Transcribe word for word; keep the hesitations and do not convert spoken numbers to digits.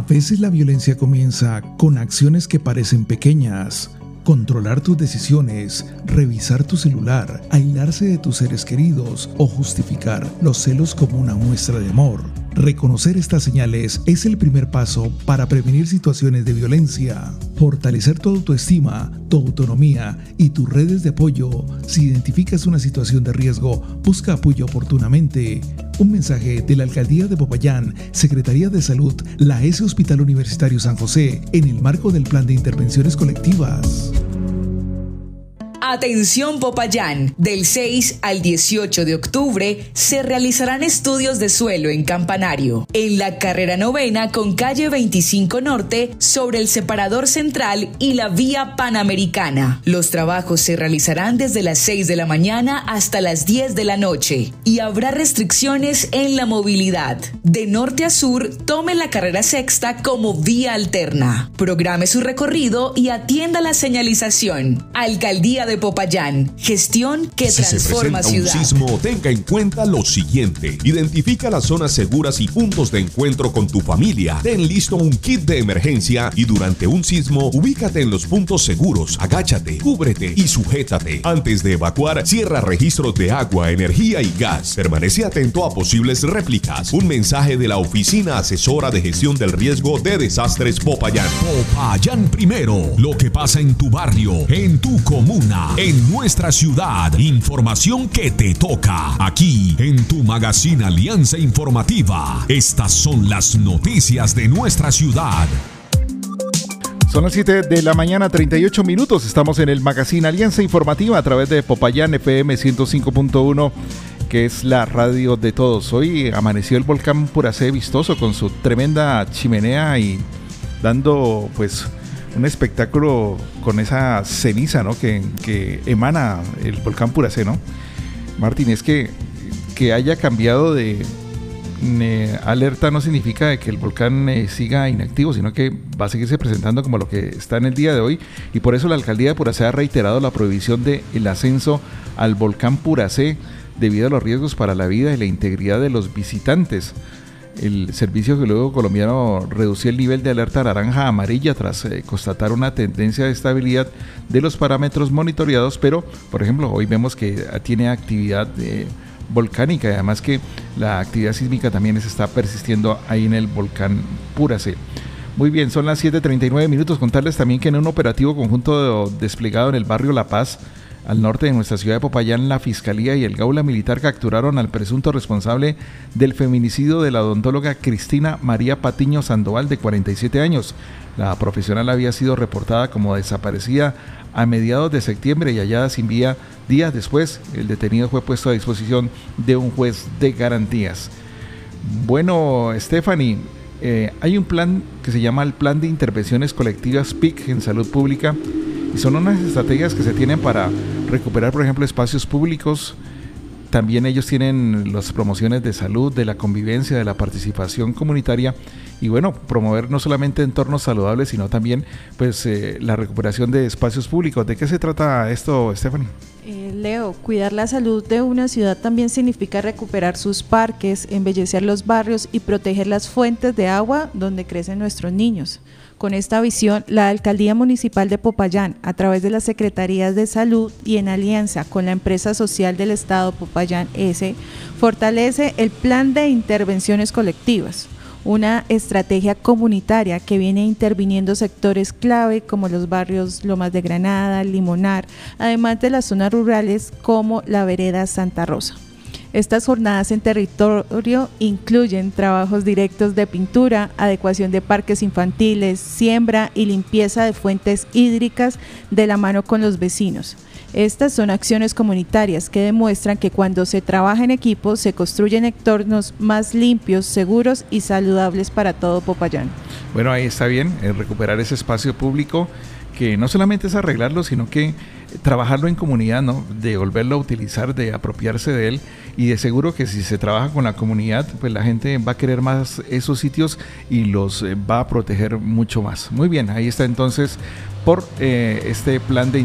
veces la violencia comienza con acciones que parecen pequeñas. Controlar tus decisiones, revisar tu celular, aislarse de tus seres queridos o justificar los celos como una muestra de amor. Reconocer estas señales es el primer paso para prevenir situaciones de violencia. Fortalecer tu autoestima, tu autonomía y tus redes de apoyo. Si identificas una situación de riesgo, busca apoyo oportunamente. Un mensaje de la Alcaldía de Popayán, Secretaría de Salud, la E S Hospital Universitario San José, en el marco del Plan de Intervenciones Colectivas. Atención Popayán, del seis al dieciocho de octubre se realizarán estudios de suelo en Campanario, en la carrera novena con calle veinticinco Norte, sobre el separador central y la vía Panamericana. Los trabajos se realizarán desde las seis de la mañana hasta las diez de la noche y habrá restricciones en la movilidad. De norte a sur, tome la carrera sexta como vía alterna. Programe su recorrido y atienda la señalización. Alcaldía de Popayán, gestión que si transforma se presenta ciudad. Un sismo, tenga en cuenta lo siguiente: identifica las zonas seguras y puntos de encuentro con tu familia. Ten listo un kit de emergencia y durante un sismo, ubícate en los puntos seguros, agáchate, cúbrete y sujétate. Antes de evacuar, cierra registros de agua, energía y gas. Permanece atento a posibles réplicas. Un mensaje de la Oficina Asesora de Gestión del Riesgo de Desastres Popayán. Popayán primero, lo que pasa en tu barrio, en tu comuna, en nuestra ciudad. Información que te toca aquí en tu magazine Alianza Informativa. Estas son las noticias de nuestra ciudad. Son las siete de la mañana, treinta y ocho minutos. Estamos en el magazine Alianza Informativa a través de Popayán F M ciento cinco punto uno, que es la radio de todos. Hoy amaneció el volcán Puracé vistoso con su tremenda chimenea y dando pues un espectáculo con esa ceniza, ¿no?, que, que emana el volcán Puracé, ¿no? Martín, es que, que haya cambiado de eh, alerta no significa de que el volcán eh, siga inactivo, sino que va a seguirse presentando como lo que está en el día de hoy, y por eso la Alcaldía de Puracé ha reiterado la prohibición del ascenso al volcán Puracé debido a los riesgos para la vida y la integridad de los visitantes. El Servicio Geológico Colombiano redució el nivel de alerta naranja a amarilla tras eh, constatar una tendencia de estabilidad de los parámetros monitoreados, pero, por ejemplo, hoy vemos que tiene actividad eh, volcánica y además que la actividad sísmica también se está persistiendo ahí en el volcán Puracé. Muy bien, son las siete treinta y nueve minutos. Contarles también que en un operativo conjunto de, desplegado en el barrio La Paz, al norte de nuestra ciudad de Popayán, la Fiscalía y el Gaula Militar capturaron al presunto responsable del feminicidio de la odontóloga Cristina María Patiño Sandoval, de cuarenta y siete años. La profesional había sido reportada como desaparecida a mediados de septiembre y hallada sin vida días después. El detenido fue puesto a disposición de un juez de garantías. Bueno, Stephanie, eh, hay un plan que se llama el Plan de Intervenciones Colectivas P I C en Salud Pública, y son unas estrategias que se tienen para recuperar, por ejemplo, espacios públicos. También ellos tienen las promociones de salud, de la convivencia, de la participación comunitaria y, bueno, promover no solamente entornos saludables, sino también pues eh, la recuperación de espacios públicos. ¿De qué se trata esto, Stephanie? Eh, Leo, cuidar la salud de una ciudad también significa recuperar sus parques, embellecer los barrios y proteger las fuentes de agua donde crecen nuestros niños. Con esta visión, la Alcaldía Municipal de Popayán, a través de las Secretarías de Salud y en alianza con la empresa social del Estado Popayán S, fortalece el Plan de Intervenciones Colectivas, una estrategia comunitaria que viene interviniendo sectores clave como los barrios Lomas de Granada, Limonar, además de las zonas rurales como la vereda Santa Rosa. Estas jornadas en territorio incluyen trabajos directos de pintura, adecuación de parques infantiles, siembra y limpieza de fuentes hídricas de la mano con los vecinos. Estas son acciones comunitarias que demuestran que cuando se trabaja en equipo se construyen entornos más limpios, seguros y saludables para todo Popayán. Bueno, ahí está bien, eh, recuperar ese espacio público que no solamente es arreglarlo, sino que trabajarlo en comunidad, ¿no? De volverlo a utilizar, de apropiarse de él, y de seguro que si se trabaja con la comunidad, pues la gente va a querer más esos sitios y los eh, va a proteger mucho más. Muy bien, ahí está entonces por eh, este plan de